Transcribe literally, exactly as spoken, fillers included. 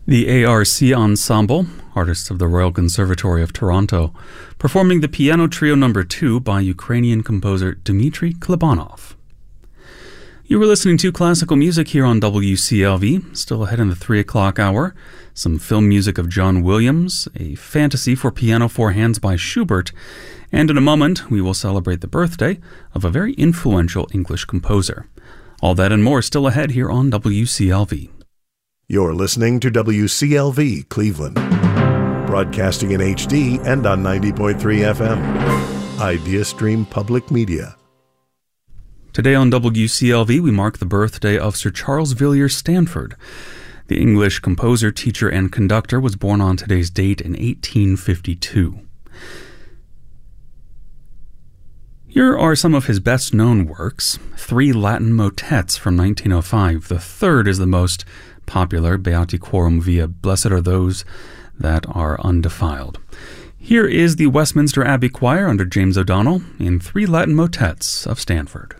The A R C Ensemble, artists of the Royal Conservatory of Toronto, performing the Piano Trio Number two by Ukrainian composer Dmitry Klebanov. You were listening to classical music here on W C L V, still ahead in the three o'clock hour. Some film music of John Williams, a fantasy for piano four hands by Schubert, and in a moment we will celebrate the birthday of a very influential English composer. All that and more still ahead here on W C L V. You're listening to W C L V Cleveland, broadcasting in H D and on ninety point three F M. IdeaStream Public Media. Today on W C L V, we mark the birthday of Sir Charles Villiers Stanford. The English composer, teacher, and conductor was born on today's date in eighteen fifty-two. Here are some of his best-known works. Three Latin motets from nineteen oh five. The third is the most popular, Beati quorum via, Blessed are those that are undefiled. Here is the Westminster Abbey Choir under James O'Donnell in Three Latin Motets of Stanford.